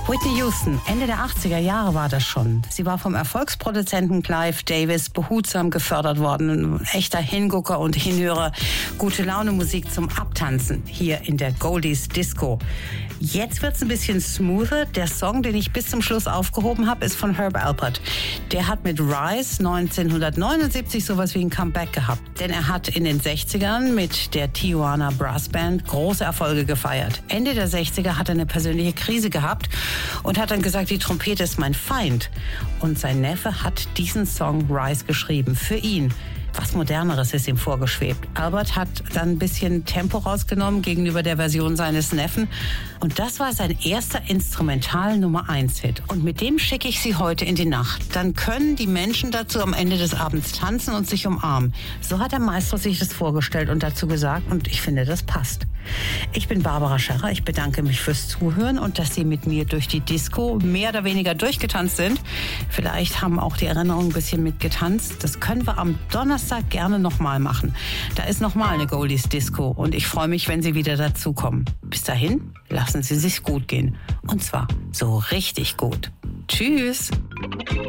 Whitney Houston, Ende der 80er Jahre war das schon. Sie war vom Erfolgsproduzenten Clive Davis behutsam gefördert worden. Ein echter Hingucker und Hinhörer. Gute Laune Musik zum Abtanzen hier in der Goldies Disco. Jetzt wird's ein bisschen smoother. Der Song, den ich bis zum Schluss aufgehoben habe, ist von Herb Alpert. Der hat mit Rise 1979 sowas wie ein Comeback gehabt. Denn er hat in den 60ern mit der Tijuana Brass Band große Erfolge gefeiert. Ende der 60er hat er eine persönliche Krise gehabt und hat dann gesagt, die Trompete ist mein Feind. Und sein Neffe hat diesen Song Rise geschrieben für ihn. Was Moderneres ist ihm vorgeschwebt. Albert hat dann ein bisschen Tempo rausgenommen gegenüber der Version seines Neffen. Und das war sein erster Instrumental-Nummer-1-Hit. Und mit dem schicke ich Sie heute in die Nacht. Dann können die Menschen dazu am Ende des Abends tanzen und sich umarmen. So hat der Maestro sich das vorgestellt und dazu gesagt. Und ich finde, das passt. Ich bin Barbara Scherrer. Ich bedanke mich fürs Zuhören und dass Sie mit mir durch die Disco mehr oder weniger durchgetanzt sind. Vielleicht haben auch die Erinnerungen ein bisschen mitgetanzt. Das können wir am Donnerstag gerne nochmal machen. Da ist nochmal eine Goldies Disco und ich freue mich, wenn Sie wieder dazukommen. Bis dahin, lassen Sie sich gut gehen. Und zwar so richtig gut. Tschüss!